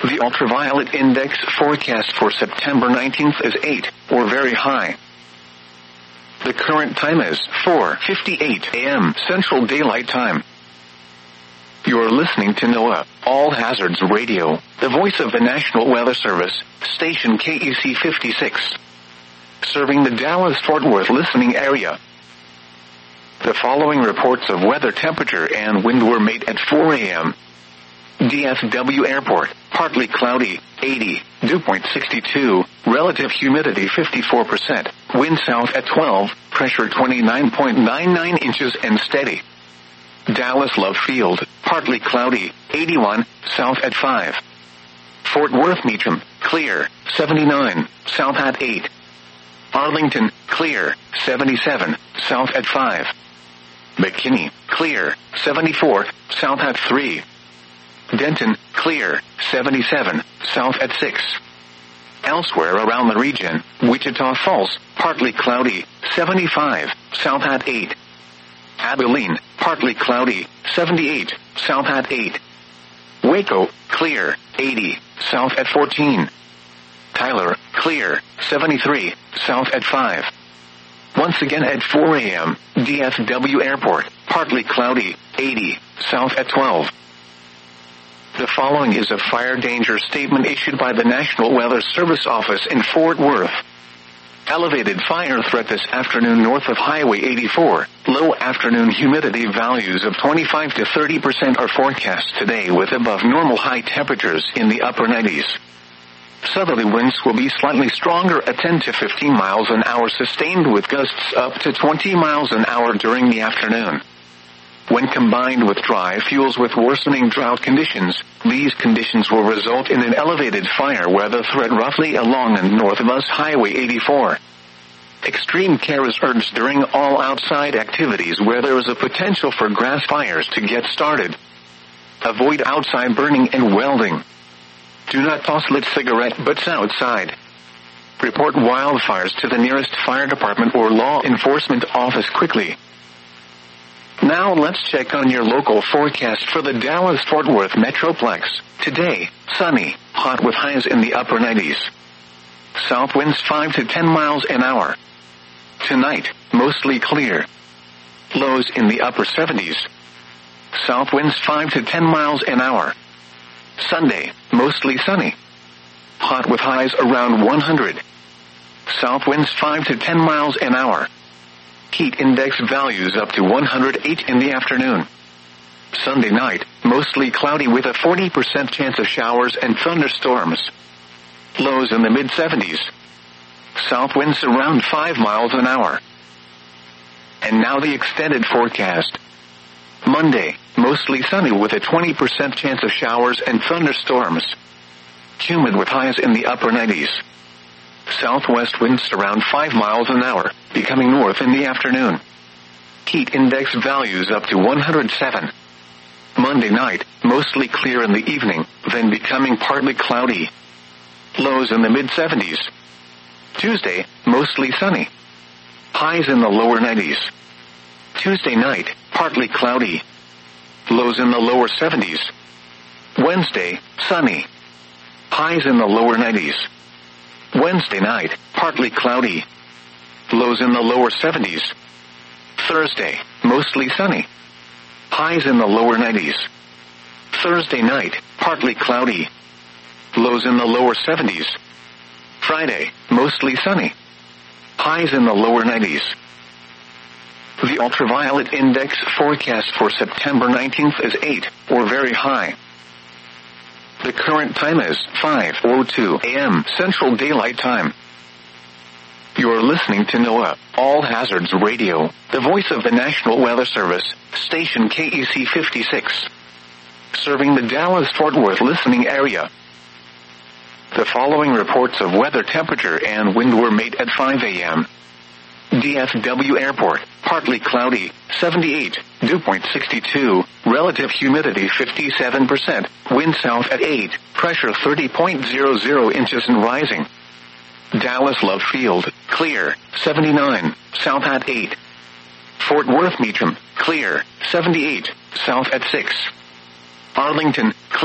The ultraviolet index forecast for September 19th is 8, or very high. The current time is 4:58 a.m. Central Daylight Time. You're listening to NOAA, All Hazards Radio, the voice of the National Weather Service, station KEC 56. Serving the Dallas-Fort Worth listening area. The following reports of weather temperature and wind were made at 4 a.m. DFW Airport, partly cloudy, 80, dew point 62, relative humidity 54%, wind south at 12, pressure 29.99 inches and steady. Dallas Love Field, partly cloudy, 81, south at 5. Fort Worth Meacham, clear, 79, south at 8. Arlington, clear, 77, south at 5. McKinney, clear, 74, south at 3. Denton, clear, 77, south at 6. Elsewhere around the region, Wichita Falls, partly cloudy, 75, south at 8. Abilene, partly cloudy, 78, south at 8. Waco, clear, 80, south at 14. Tyler, clear, 73, south at 5. Once again at 4 a.m., DFW Airport, partly cloudy, 80, south at 12. The following is a fire danger statement issued by the National Weather Service office in Fort Worth. Elevated fire threat this afternoon north of Highway 84. Low afternoon humidity values of 25 to 30% are forecast today with above normal high temperatures in the upper 90s. Southerly winds will be slightly stronger at 10 to 15 miles an hour, sustained with gusts up to 20 miles an hour during the afternoon. When combined with dry fuels with worsening drought conditions, these conditions will result in an elevated fire weather threat roughly along and north of us Highway 84. Extreme care is urged during all outside activities where there is a potential for grass fires to get started. Avoid outside burning and welding. Do not toss lit cigarette butts outside. Report wildfires to the nearest fire department or law enforcement office quickly. Now let's check on your local forecast for the Dallas-Fort Worth Metroplex. Today, sunny, hot with highs in the upper 90s. South winds 5 to 10 miles an hour. Tonight, mostly clear. Lows in the upper 70s. South winds 5 to 10 miles an hour. Sunday, mostly sunny. Hot with highs around 100. South winds 5 to 10 miles an hour. Heat index values up to 108 in the afternoon. Sunday night, mostly cloudy with a 40% chance of showers and thunderstorms. Lows in the mid-70s. South winds around 5 miles an hour. And now the extended forecast. Monday, mostly sunny with a 20% chance of showers and thunderstorms. Humid with highs in the upper 90s. Southwest winds around 5 miles an hour, becoming north in the afternoon. Heat index values up to 107. Monday night, mostly clear in the evening, then becoming partly cloudy. Lows in the mid-70s. Tuesday, mostly sunny. Highs in the lower 90s. Tuesday night, partly cloudy. Lows in the lower 70s. Wednesday, sunny. Highs in the lower 90s. Wednesday night, partly cloudy. Lows in the lower 70s. Thursday, mostly sunny. Highs in the lower 90s. Thursday night, partly cloudy. Lows in the lower 70s. Friday, mostly sunny. Highs in the lower 90s. The ultraviolet index forecast for September 19th is 8, or very high. The current time is 5:02 a.m. Central Daylight Time. You're listening to NOAA, All Hazards Radio, the voice of the National Weather Service, station KEC 56. Serving the Dallas-Fort Worth listening area. The following reports of weather temperature and wind were made at 5 a.m. DFW Airport, partly cloudy, 78, dew point 62, relative humidity 57%, wind south at 8, pressure 30.00 inches and rising. Dallas Love Field, clear, 79, south at 8. Fort Worth Meacham, clear, 78, south at 6. Arlington, clear.